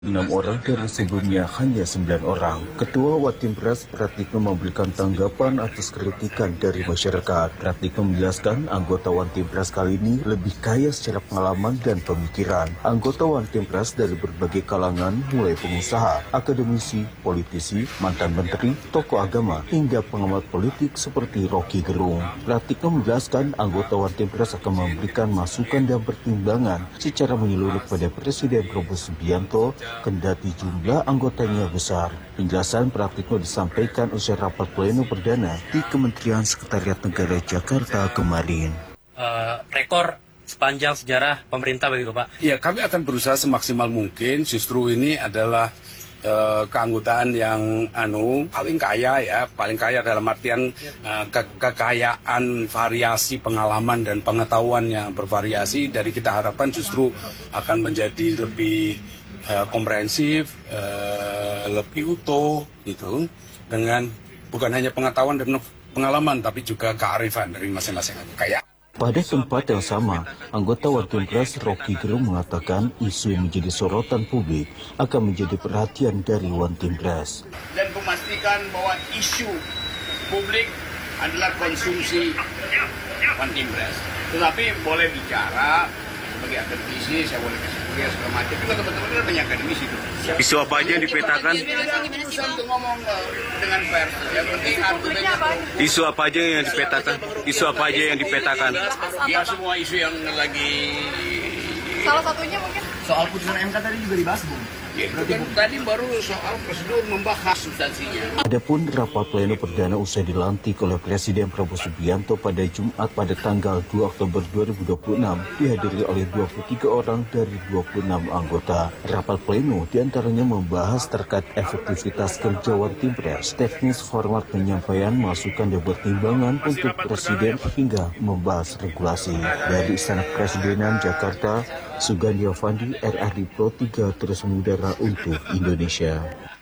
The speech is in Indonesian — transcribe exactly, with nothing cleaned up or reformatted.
Enam orang dari sebelumnya hanya sembilan orang. Ketua Wantimpres Pratikno memberikan tanggapan atas kritikan dari masyarakat. Pratikno menjelaskan anggota Wantimpres kali ini lebih kaya secara pengalaman dan pemikiran. Anggota Wantimpres dari berbagai kalangan, mulai pengusaha, akademisi, politisi, mantan menteri, tokoh agama, hingga pengamat politik seperti Rocky Gerung. Pratikno menjelaskan anggota Wantimpres akan memberikan masukan dan pertimbangan secara menyeluruh pada Presiden Prabowo Subianto kendati jumlah anggotanya besar. Penjelasan Pratikno disampaikan usai rapat pleno perdana di Kementerian Sekretariat Negara Jakarta kemarin. Uh, rekor sepanjang sejarah pemerintah begitu Pak? Ya, kami akan berusaha semaksimal mungkin. Justru ini adalah uh, keanggotaan yang anu paling kaya ya, paling kaya dalam artian uh, ke kekayaan variasi pengalaman dan pengetahuan yang bervariasi. Dari kita harapkan justru akan menjadi lebih Uh, komprehensif, uh, lebih utuh gitu, dengan bukan hanya pengetahuan dan pengalaman tapi juga kearifan dari masing-masing kaya. Pada tempat yang sama, anggota Wantimpres Rocky Gerung mengatakan isu yang menjadi sorotan publik akan menjadi perhatian dari Wantimpres. Dan memastikan bahwa isu publik adalah konsumsi Wantimpres. Tetapi boleh bicara sebagai akademisi, saya boleh kasih kuliah segala macam. Juga teman-teman kan banyak akademisi itu. Isu apa aja yang dipetakan? Bisa untuk ngomong dengan pers. Yang penting argumennya. Isu apa aja yang dipetakan? Isu apa aja yang dipetakan? Ya semua isu yang lagi. Salah satunya mungkin soal putusan M K tadi juga dibahas, Bung. Ya, kan tadi baru soal prosedur membahas substansinya. Adapun rapat pleno perdana usai dilantik oleh Presiden Prabowo Subianto pada Jumat pada tanggal dua Oktober dua ribu dua puluh enam dihadiri oleh dua puluh tiga orang dari dua puluh enam anggota. Rapat pleno diantaranya membahas terkait efektivitas kerja Wantimpres, teknis format penyampaian masukan dan pertimbangan untuk Presiden hingga membahas regulasi. Dari Istana Kepresidenan Jakarta, Sugandi Avandi, R R D Pro tiga terus mengudara untuk Indonesia.